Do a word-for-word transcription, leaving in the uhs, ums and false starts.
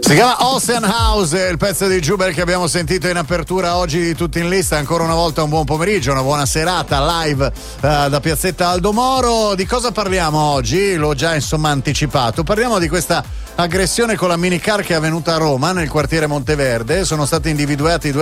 Si chiama Ocean House, il pezzo di Juber che abbiamo sentito in apertura oggi di Tutti in Lista. Ancora una volta un buon pomeriggio, una buona serata live uh, da Piazzetta Aldo Moro. Di cosa parliamo oggi? L'ho già insomma anticipato. Parliamo di questa aggressione con la minicar che è avvenuta a Roma, nel quartiere Monteverde. Sono stati individuati due